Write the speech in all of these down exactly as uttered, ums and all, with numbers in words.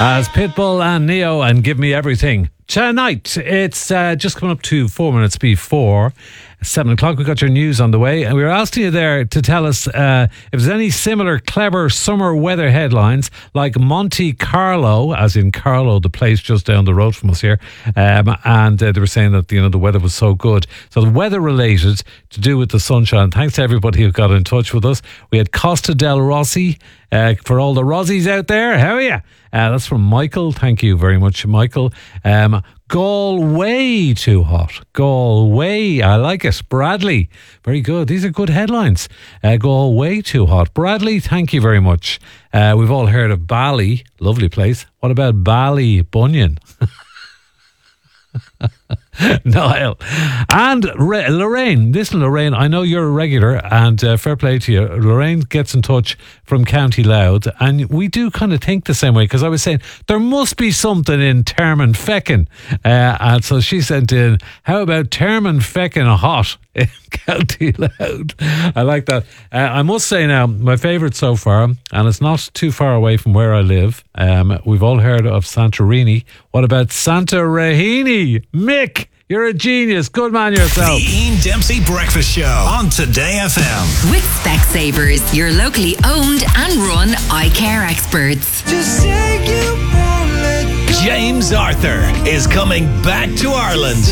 As Pitbull and Neo and Give Me Everything. Tonight, it's uh, just coming up to four minutes before seven o'clock. We got your news on the way, and we were asking you there to tell us uh, if there's any similar clever summer weather headlines like Monte Carlo, as in Carlo, the place just down the road from us here, um, and uh, they were saying that, you know, the weather was so good. So the weather related to do with the sunshine. Thanks to everybody who got in touch with us. We had Costa del Rossi uh, for all the Rossies out there. How are you? Uh, that's from Michael. Thank you very much, Michael. Um, Galway too hot. Galway, I like it. Bradley, very good. These are good headlines. Uh, Galway too hot. Bradley, thank you very much. Uh, we've all heard of Bali, lovely place. What about Ballybunion? Niall and Re- Lorraine. Listen, Lorraine, I know you're a regular, and uh, fair play to you. Lorraine gets in touch from County Louth, and we do kind of think the same way, because I was saying there must be something in Termon Feckin, uh, and so she sent in, how about Termon Feckin hot in County Louth? I like that. uh, I must say now, my favourite so far, and it's not too far away from where I live, um, we've all heard of Santorini. What about Santorini? Mick, you're a genius. Good man yourself. The Ian Dempsey Breakfast Show on Today F M. With Specsavers, your locally owned and run eye care experts. James Arthur is coming back to Ireland.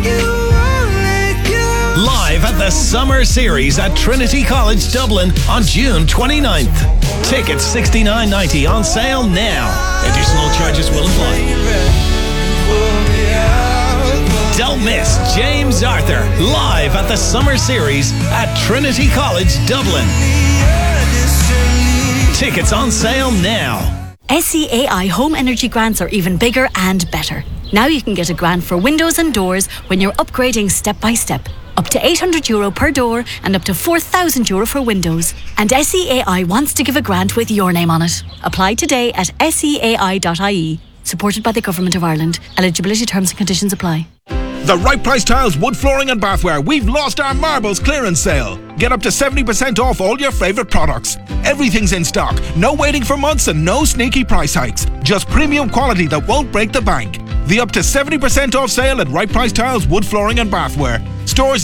Live at the Summer Series at Trinity College, Dublin on June twenty-ninth. Tickets sixty-nine ninety on sale now. Additional charges will apply. Don't miss James Arthur live at the Summer Series at Trinity College, Dublin. Tickets on sale now. S E A I home energy grants are even bigger and better. Now you can get a grant for windows and doors when you're upgrading step by step. Up to eight hundred euro per door and up to four thousand euro for windows. And S E A I wants to give a grant with your name on it. Apply today at S E A I dot I E. Supported by the Government of Ireland. Eligibility terms and conditions apply. The Right Price Tiles wood flooring and bathware. We've lost our marbles clearance sale. Get up to seventy percent off all your favourite products. Everything's in stock. No waiting for months and no sneaky price hikes. Just premium quality that won't break the bank. The up to seventy percent off sale at Right Price Tiles wood flooring and bathware. Stores